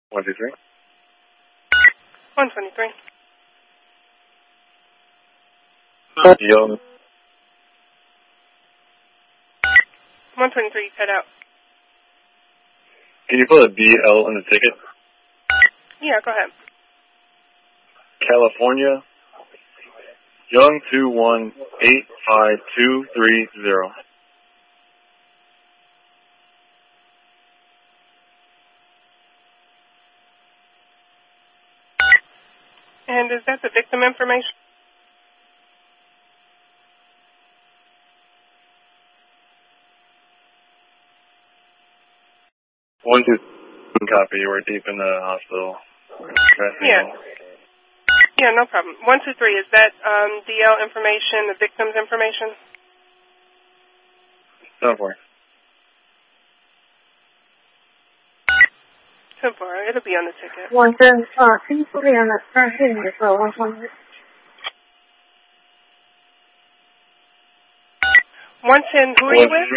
123. 123. Young. 123, cut out. Can you put a BL in the ticket? Yeah, go ahead. California. Young 2185230. And is that the victim information? One, two, copy. We're deep in the hospital. Yeah. Yeah, no problem. 123, is that DL information, the victim's information? 10-4. 10-4, it'll be on the ticket. 110, can you put me on that front end for 120? 110, who are you with?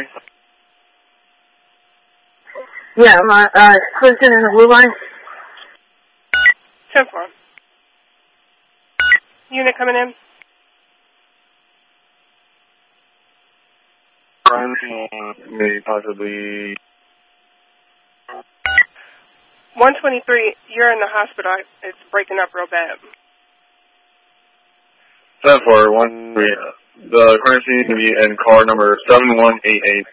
Yeah, my Clinton in the blue line. 10-4. Unit coming in? Maybe possibly. 123, you're in the hospital. It's breaking up real bad. 10-4. 1-3. The crime scene to be in car number 7188.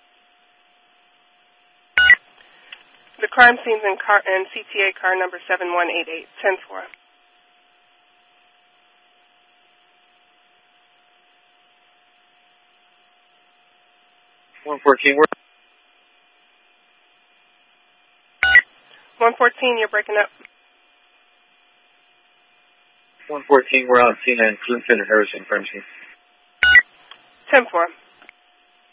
The crime scene's in CTA car number 7188. 10-4. 114. 114, you're breaking up. 114. We're on scene in Clinton and Harrison crime scene. 10-4.